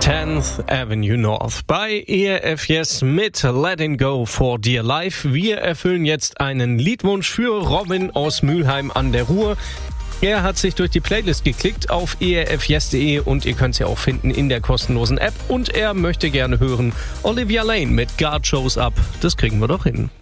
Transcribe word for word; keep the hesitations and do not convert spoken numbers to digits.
tenth Avenue North bei E R F Yes mit Letting Go for Dear Life. Wir erfüllen jetzt einen Liedwunsch für Robin aus Mülheim an der Ruhr. Er hat sich durch die Playlist geklickt auf e r f yes punkt de und ihr könnt sie auch finden in der kostenlosen App. Und er möchte gerne hören Olivia Lane mit God Shows Up. Das kriegen wir doch hin.